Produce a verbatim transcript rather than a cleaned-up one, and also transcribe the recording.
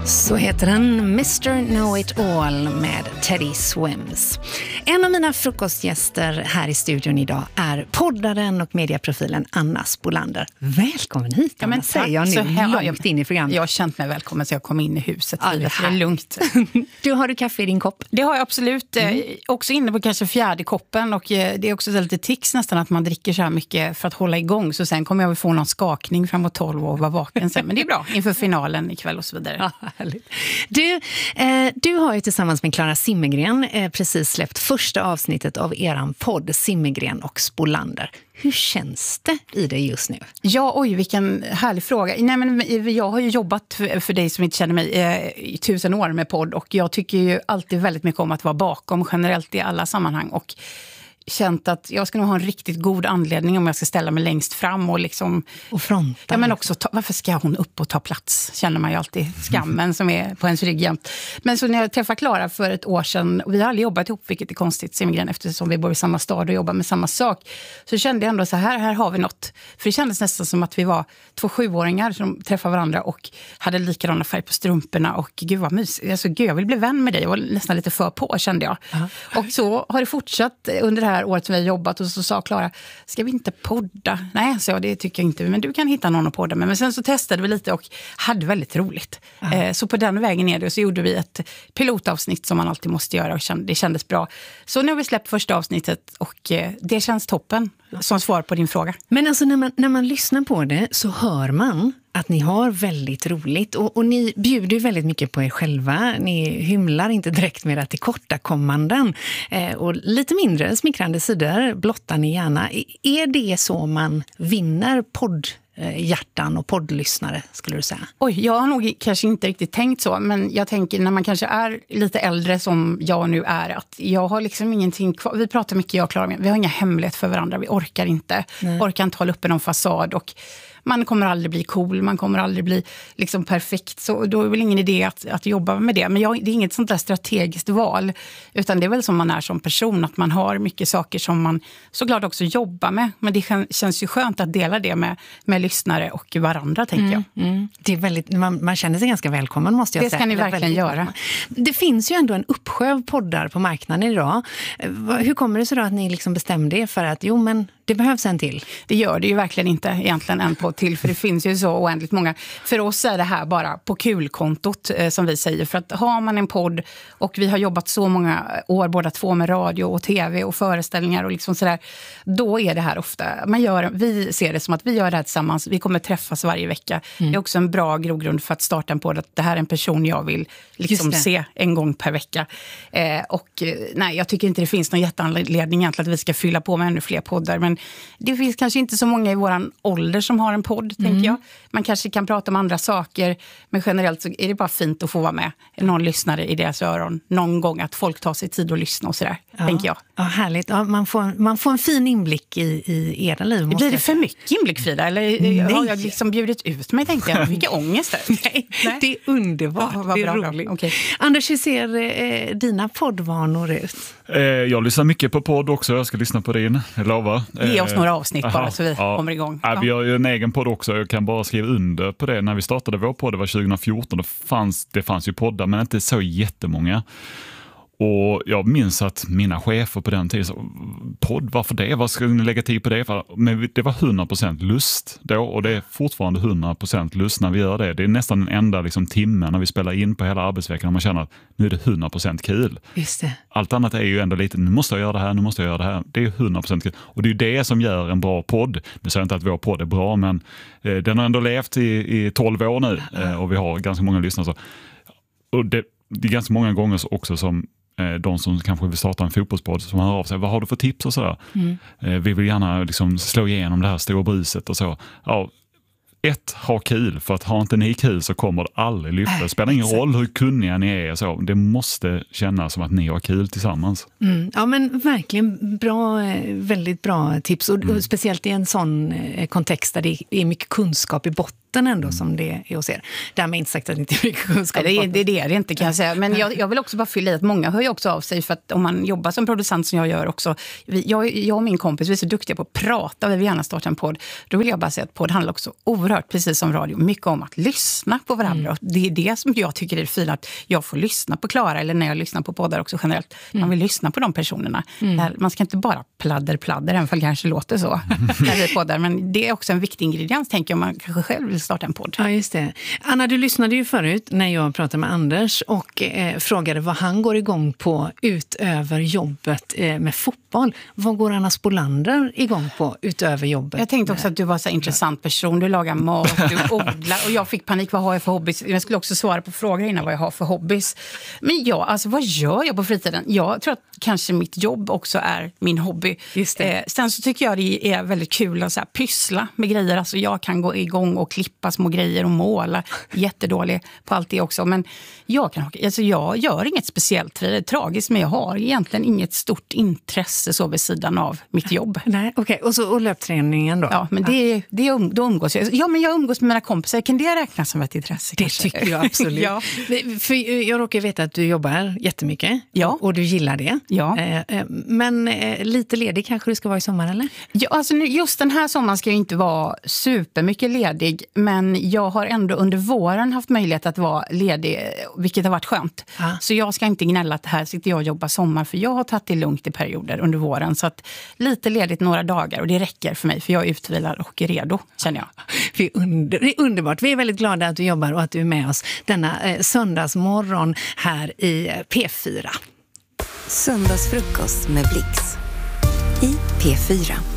Så heter den mister Know-It-All med Teddy Swims. En av mina frukostgäster här i studion idag är poddaren och mediaprofilen Anna Spolander. Välkommen hit, Anna, ja, säger jag nu så här, långt jag, in i programmet. Jag har känt mig välkommen så jag kom in i huset. Ja, det är lugnt. Du, har du kaffe i din kopp? Det har jag absolut. Mm. Eh, också inne på kanske fjärde koppen. Och eh, det är också så lite tics nästan att man dricker så här mycket för att hålla igång. Så sen kommer jag väl få någon skakning framåt tolv och vara vaken sen. Men det är bra inför finalen ikväll och så vidare. Ja, härligt. Du, eh, du har ju tillsammans med Clara Zimmergren eh, precis släppt första avsnittet av eran podd Zimmergren och Spolander. Hur känns det i dig just nu? Ja, oj, vilken härlig fråga. Nej, men jag har ju jobbat för, för dig som inte känner mig eh, i tusen år med podd. Och jag tycker ju alltid väldigt mycket om att vara bakom generellt i alla sammanhang. Och känt att jag ska nog ha en riktigt god anledning om jag ska ställa mig längst fram och liksom... Och fronta. Ja, men också, ta, varför ska hon upp och ta plats? Känner man ju alltid skammen som är på ens rygg jämt. Men så när jag träffade Clara för ett år sedan, och vi har aldrig jobbat ihop, vilket är konstigt, Zimmergren, eftersom vi bor i samma stad och jobbar med samma sak, så kände jag ändå så här, här har vi något. För det kändes nästan som att vi var två sjuåringar som träffade varandra och hade likadana färg på strumporna och gud vad mysigt. Alltså, gud, jag vill bli vän med dig. Jag var nästan lite för på, kände jag. Uh-huh. Och så har det fortsatt under det här året som vi har jobbat, och så sa Clara, ska vi inte podda? Nej, så det tycker jag inte, men du kan hitta någon att podda med. Men sen så testade vi lite och hade väldigt roligt. Uh-huh. Så på den vägen är det, och så gjorde vi ett pilotavsnitt som man alltid måste göra, och det kändes bra. Så nu har vi släppt första avsnittet och det känns toppen som svar på din fråga. Men alltså när man, när man lyssnar på det så hör man att ni har väldigt roligt, och, och ni bjuder väldigt mycket på er själva. Ni hymlar inte direkt med att tillkortakommanden eh, och lite mindre smickrande sidor blottar ni gärna. Är det så man vinner podd? Hjärtan och poddlyssnare, skulle du säga? Oj, jag har nog kanske inte riktigt tänkt så, men jag tänker när man kanske är lite äldre som jag nu är, att jag har liksom ingenting kvar. Vi pratar mycket, jag och Clara, vi har inga hemlighet för varandra, vi orkar inte. Nej. Orkar inte hålla uppe någon fasad, och man kommer aldrig bli cool, man kommer aldrig bli liksom perfekt, så då är väl ingen idé att, att jobba med det. Men jag, det är inget sånt där strategiskt val, utan det är väl som man är som person, att man har mycket saker som man såklart också jobbar med, men det känns ju skönt att dela det med, med lyssnare och varandra, tänker mm, jag. Mm. Det är väldigt, man, man känner sig ganska välkommen, måste jag det säga. Det ska ni verkligen göra. Välkommen. Det finns ju ändå en uppsjö av poddar på marknaden idag. Hur kommer det sig då att ni liksom bestämde er för att jo, men det behövs en till? Det gör det ju verkligen inte egentligen en på till, för det finns ju så oändligt många. För oss är det här bara på kulkontot, eh, som vi säger. För att har man en podd, och vi har jobbat så många år båda två med radio och tv och föreställningar och liksom sådär, då är det här ofta, man gör, vi ser det som att vi gör det här tillsammans, vi kommer träffas varje vecka. Mm. Det är också en bra grogrund för att starta en podd, att det här är en person jag vill liksom se en gång per vecka. Eh, och nej, jag tycker inte det finns någon jätteanledning egentligen att vi ska fylla på med ännu fler poddar, men det finns kanske inte så många i våran ålder som har en podd, mm. tänker jag. Man kanske kan prata om andra saker, men generellt så är det bara fint att få vara med någon lyssnare i deras öron någon gång, att folk tar sig tid att lyssna och sådär, ja. tänker jag. Ja, härligt. Ja, man, får, man får en fin inblick i, i era liv. Blir det för mycket inblick, Frida? Eller Nej. Har jag liksom bjudit ut mig, tänkte jag. Vilka ångest. Nej, Nej, det är underbart. Ja, det är bra, roligt. Okay. Anders, hur ser eh, dina poddvanor ut? Eh, jag lyssnar mycket på podd också. Jag ska lyssna på din, jag lovar. Ge oss några avsnitt eh, bara, aha, så vi ja. kommer igång. Ja. Ja, vi har ju en egen podd också. Jag kan bara skriva under på det. När vi startade vår podd, det var tjugo fjorton, då fanns, det fanns ju poddar, men inte så jättemånga. Och jag minns att mina chefer på den tiden sa, podd, varför det? Vad ska ni lägga tid på det? Men det var hundra procent lust då, och det är fortfarande hundra procent lust när vi gör det. Det är nästan den enda liksom, timmen när vi spelar in på hela arbetsveckan, och man känner att nu är det hundra procent kul. Just det. Allt annat är ju ändå lite, nu måste jag göra det här, nu måste jag göra det här. Det är hundra procent kul. Och det är ju det som gör en bra podd. Nu säger jag inte att vår podd är bra, men eh, den har ändå levt i, i tolv år nu, eh, och vi har ganska många lyssnare. Så. Och det, det är ganska många gånger också som de som kanske vill starta en fotbollspodd som hör av sig, vad har du för tips och sådär. Mm. Vi vill gärna liksom slå igenom det här stora bruset och så. Ja, ett, ha kul, för att har inte ni kul så kommer det aldrig lyfta. Det spelar ingen roll hur kunniga ni är och så. Det måste kännas som att ni har kul tillsammans. Mm. Ja, men verkligen bra, väldigt bra tips. Och mm. speciellt i en sån kontext där det är mycket kunskap i botten botten ändå som det är hos er. Därmed inte sagt att det inte är mycket kunskap. Nej, det, det, det är det inte kan jag säga. Men jag, jag vill också bara fylla i att många hör ju också av sig, för att om man jobbar som producent som jag gör också. Vi, jag, jag och min kompis, vi är så duktiga på att prata och vi vill gärna starta en podd. Då vill jag bara säga att podd handlar också oerhört, precis som radio, mycket om att lyssna på varandra. Mm. Och det är det som jag tycker är fint, att jag får lyssna på Klara, eller när jag lyssnar på poddar också generellt. Mm. Man vill lyssna på de personerna. Mm. Där man ska inte bara pladder, pladder, även om det kanske låter så när vi poddar. Men det är också en viktig ingrediens, tänker jag, om man kanske själv vill starta en podd. Ja, just det. Anna, du lyssnade ju förut när jag pratade med Anders och eh, frågade vad han går igång på utöver jobbet eh, med fotboll. Vad går Anna Spolander igång på utöver jobbet? Jag tänkte också att du var så intressant person. Du lagar mat, du odlar, och jag fick panik. Vad har jag för hobbys? Jag skulle också svara på frågor innan vad jag har för hobbys. Men ja, alltså vad gör jag på fritiden? Jag tror att kanske mitt jobb också är min hobby. Just det. Eh, sen så tycker jag det är väldigt kul att så här, pyssla med grejer. Alltså jag kan gå igång och klippa små grejer och måla. Jättedålig på allt det också. Men jag, kan, alltså jag gör inget speciellt. Det är tragiskt, men jag har egentligen inget stort intresse så vid sidan av mitt jobb. Nej, okej. Okay. Och så och löpträningen då? Ja, men det, det um, då umgås jag. Ja, men jag umgås med mina kompisar. Kan det räknas som ett intresse? Det kanske? tycker jag absolut. Ja. För jag råkar veta att du jobbar jättemycket. Ja. Och du gillar det. Ja. Men lite ledig kanske du ska vara i sommar, eller? Ja, alltså just den här sommaren ska jag inte vara supermycket ledig. Men jag har ändå under våren haft möjlighet att vara ledig, vilket har varit skönt. Ah. Så jag ska inte gnälla att här sitter jag och jobbar sommar, för jag har tagit det lugnt i perioder under våren. Så att lite ledigt några dagar, och det räcker för mig, för jag är utvilad och är redo, känner jag. Det är, under, det är underbart. Vi är väldigt glada att du jobbar och att du är med oss denna eh, söndagsmorgon här i P fyra. Söndagsfrukost med Blix i P fyra.